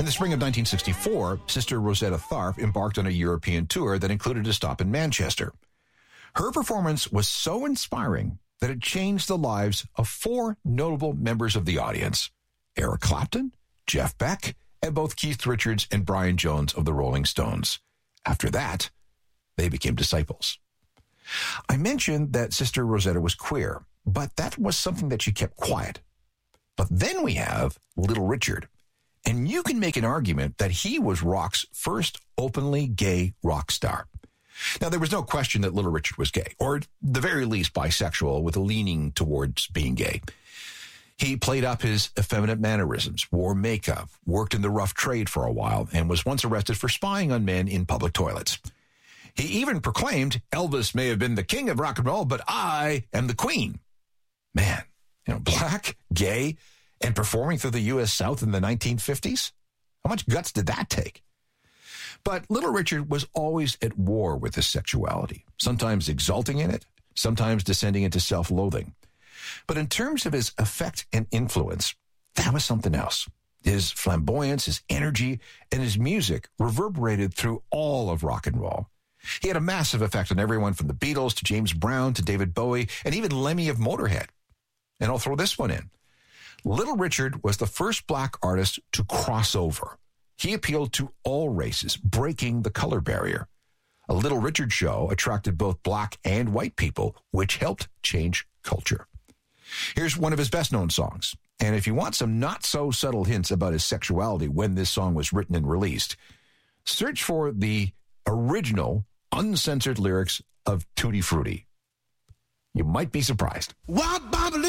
the spring of 1964, Sister Rosetta Tharpe embarked on a European tour that included a stop in Manchester. Her performance was so inspiring that it changed the lives of 4 notable members of the audience: Eric Clapton, Jeff Beck, and both Keith Richards and Brian Jones of the Rolling Stones. After that, they became disciples. I mentioned that Sister Rosetta was queer, but that was something that she kept quiet. But then we have Little Richard, and you can make an argument that he was rock's first openly gay rock star. Now, there was no question that Little Richard was gay, or at the very least bisexual, with a leaning towards being gay. He played up his effeminate mannerisms, wore makeup, worked in the rough trade for a while, and was once arrested for spying on men in public toilets. He even proclaimed, "Elvis may have been the king of rock and roll, but I am the queen." Man, black, gay, and performing through the U.S. South in the 1950s? How much guts did that take? But Little Richard was always at war with his sexuality, sometimes exulting in it, sometimes descending into self-loathing. But in terms of his effect and influence, that was something else. His flamboyance, his energy, and his music reverberated through all of rock and roll. He had a massive effect on everyone from the Beatles to James Brown to David Bowie and even Lemmy of Motorhead. And I'll throw this one in. Little Richard was the first black artist to cross over. He appealed to all races, breaking the color barrier. A Little Richard show attracted both black and white people, which helped change culture. Here's one of his best-known songs. And if you want some not-so-subtle hints about his sexuality when this song was written and released, search for the original, uncensored lyrics of Tutti Frutti. You might be surprised. Wop, bop,